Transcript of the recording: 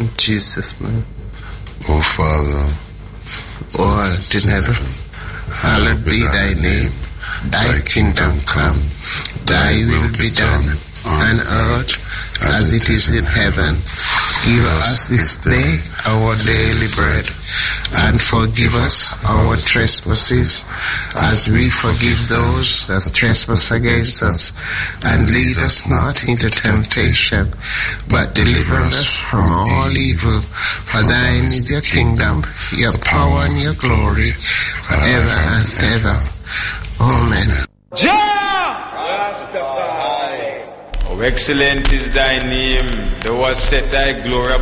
In Jesus' name. O Father, O art in heaven, hallowed be thy name. Thy kingdom come, thy will be done on earth as it is in heaven. Give us this day our daily bread, and forgive us our trespasses, as we forgive those that trespass against us. And lead us not into temptation, but deliver us from all evil. For thine is your kingdom, your power, and your glory, forever and ever. Amen. How excellent is thy name, thou hast set thy glory